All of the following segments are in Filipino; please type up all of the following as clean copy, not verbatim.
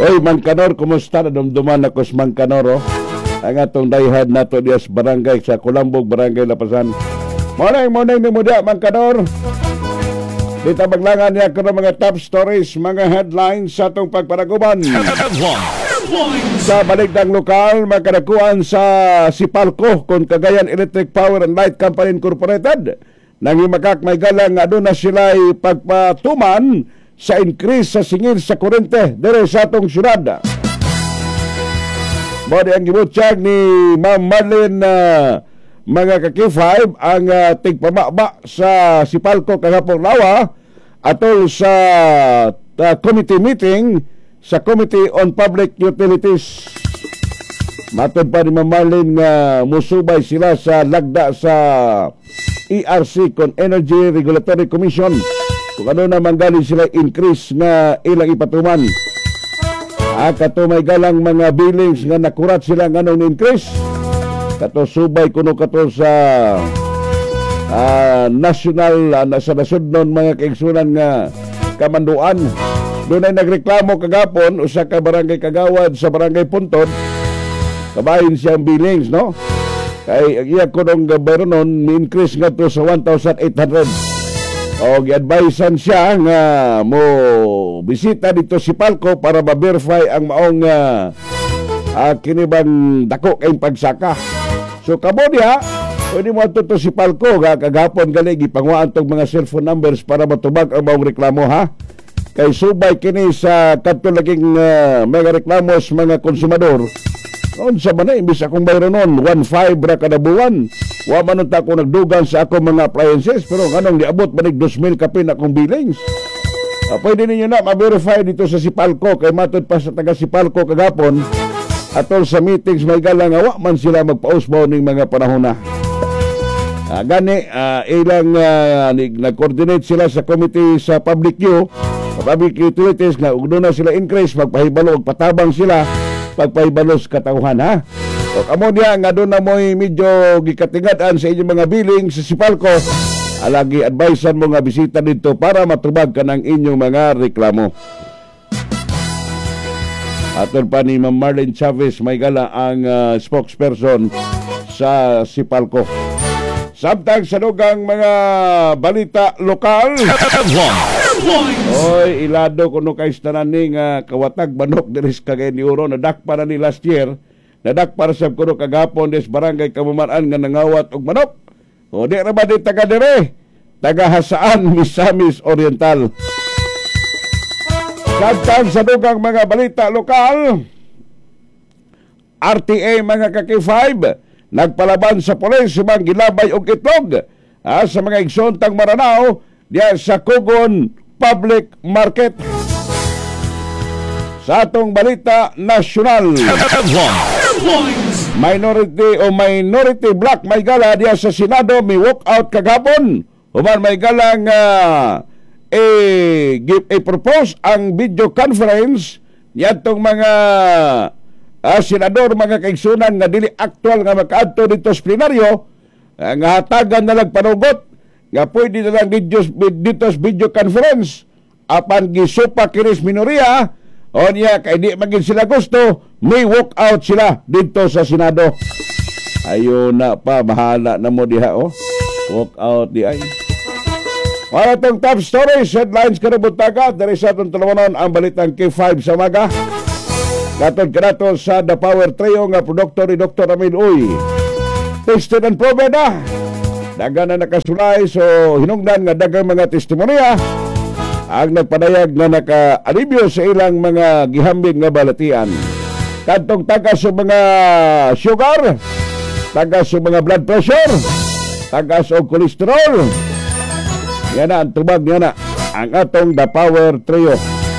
Oy, Mangkanor, kumusta? Nadumduman ako sa Mangkanor, oh. Ang atong dayhad nato diya sa barangay sa Kulambog, Barangay Lapasan. Morning ni Muda, Mangkanor. Dito maglangan niya ko ng mga top stories, mga headlines sa atong pagparaguban. Sa baligdang lokal, magkadakuan sa Sipalco kung Cagayan Electric Power and Light Company Incorporated. Nangimakak may galang nga doon na sila pagpatuman sa increase sa singil sa kurente dire sa atong syudad. Modi ang gibutyag ni Ma'am Marlene mga kaki-5 ang tigpababa sa Sipalco kahapon lawa atol sa committee meeting sa Committee on Public Utilities. Matod pa ni Ma'am Marlene nga musubay sila sa lagda sa ERC kon Energy Regulatory Commission kung ano na manggaling sila increase nga ilang ipatuman. Kato may galang mga billings nga nakurat sila nga nung increase. Kato subay kuno kato sa national sa nasudnon mga kaigsunan nga kamanduan. Doon ay nagreklamo kagapon usa ka barangay kagawad sa barangay Puntod. Kabahin siyang billings, no? Kay iya ko nung gabaronon mi-increase nga to sa 1,800. O gi-advisean siya nga mo bisita dito si Palco para ma-verify ang maong kinibang dako kayong pagsaka. So kamo diha, pwede mo to si Palco kagapon gali gipangwaan tong mga cellphone numbers para matubag ang maong reklamo, ha? Kay subay kini sa katulaging mga reklamos mga konsumador. Noon sa man imbis akong bayron noon 1,500 ra kada buwan. Wa man unta ko nagdugan sa akong mga appliances pero nganong niabot manig 2,000 kapin akong billings. Pwede ninyo na ma-verify dito sa Sipalco kay matod pa sa taga Sipalco kagapon atol sa meetings may galang wa man sila magpausbaw ning mga panahon na. Ilang nag-coordinate sila sa committee sa public utilities nga ug na sila increase magpahibalo og patabang sila pagpahibalo sa katawhan, ha. O kamo diya nga doon na mo'y medyo gikatingatan sa inyong mga billing sa Sipalco, alagi advisean mo nga bisita dito para matubag ka ng inyong mga reklamo. Aton pa ni Ma'am Marlene Chavez may gala ang spokesperson sa Sipalco. Samtang sa lugang mga balita lokal. Oy, ilado kuno kay tanan nga kawatag manok diri sa Cagayan de Oro nadakpa na ni last year. Nadakpa sab kuno kagapon des barangay Kamumaran nga nangawat og manok. O di ra ba di taga dire? Taga Hasaan, Misamis Oriental. Samtang sa lugang mga balita lokal, RTA mga kaki-5 nagpalaban sa pulis subang gilabay og itlog sa mga igsuntang Maranao diya sa Kugon Public Market. Sa atong balita nasyonal, minority black may gala diya sa Senado may walk out kagapon human may galang propose ang video conference niyadtong mga senador mga kaigsunan nga dili aktual nga makaadto dito sa plenaryo nga hatagan na lang panugot nga pwede na lang dito sa video conference apan gisupa kinis minoriya o niya kay di maging sila gusto may walk out sila dito sa Senado. Ayo na pa mahala na mo diha walk out di ay. Para itong top stories, headlines karabutaga dari sa atong talawanon ang balitang K5 sa maga. Katod kanato sa The Power Trio nga produkto ni Dr. Amin Uy. Tested and proven na. Dagan na nakasulay so hinungdan nga dagang mga testimonya ang nagpadayag na naka-alibyo sa ilang mga gihambing nga balatian. Kadtong taga sa mga sugar, taga sa mga blood pressure, taga sa cholesterol. Yan na ang tubag niya na ang atong The Power Trio.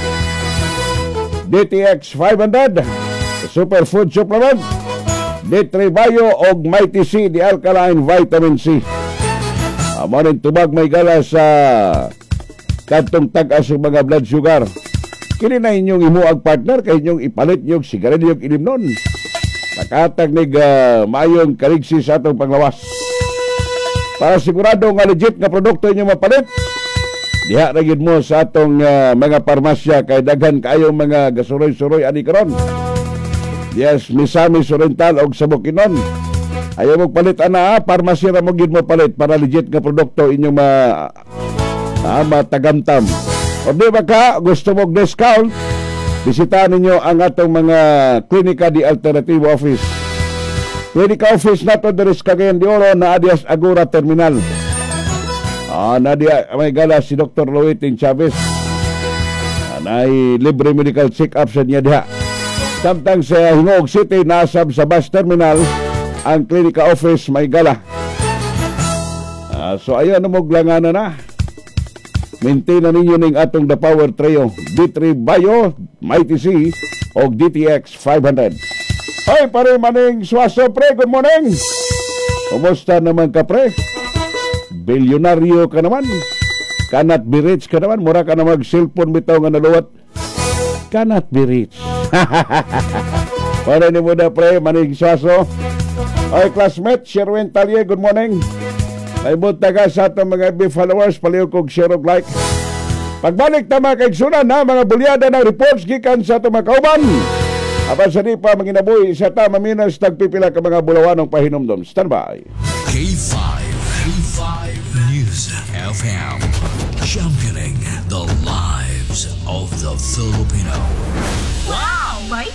DTX 500 Superfood Supplement, D3 Bio og Mighty C the Alkaline Vitamin C. Manin tubag may gala sa kadtong tag-as ng mga blood sugar. Kini na inyong imuag partner kay inyong ipalit yung sigarilyo ilimnon. Nakatag nig mayong kaligsi sa atong panglawas. Para sigurado nga legit nga produkto inyong mapalit, Diha ra gyud mo sa atong mga parmasya kay daghan kayong mga gasuroy-suroy ani karon. Yes, Misamis Oriental og sa Bukidnon. Ayaw mo palit ana, parmasya ra mo gyud mo palit para legit nga produkto inyong matagamtam. O di ba ka gusto mo discount? Bisitahan ninyo ang atong mga Klinika di Alternativo Office. Klinika Office nato diri sa Cagayan de Oro na Adias Agora Terminal. Nadia may gala si Dr. Loiting Chavez. Nay libre medical check-up sa niya diha. Samtang sa Hingog City nasab sa bus terminal ang Klinika Office may gala. So ayo na mo glanganan na. Maintain na ninyo ning atong The Power Trio, D3 Bio, Mighty C o DTX 500. Hoy, pare maning Suaso, pre, good morning. Kumusta naman ka, pre? Bilyonaryo ka naman. Cannot be rich ka naman. Mura ka na mag-cellphone bitaw nga naluwat. Cannot be rich. Pare ni mo na, pre, maning Suaso. Hoy, classmate, Sherwin Talye, good morning. Ay buntaga sa atong mga FB followers, paliw kong share og like. Pagbalik tama kay sunan na mga bulyada ng reports gikan sa atong mga kauban. Apan sa di pa manginabuhi sa ta maminas tagpipila ka mga bulawanong pahinomdom. Stand by. K5 News FM, championing the lives of the Filipino. Wow! Bye.